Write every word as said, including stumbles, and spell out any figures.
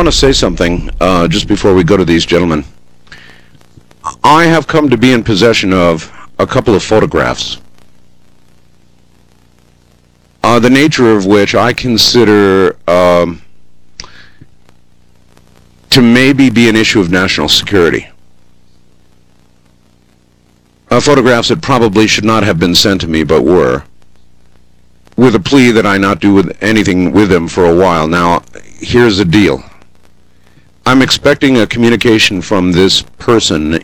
want to say something uh, just before we go to these gentlemen. I have come to be in possession of a couple of photographs, uh, the nature of which I consider um, to maybe be an issue of national security. Uh, photographs that probably should not have been sent to me, but were, with a plea that I not do with anything with them for a while. Now, here's the deal. I'm expecting a communication from this person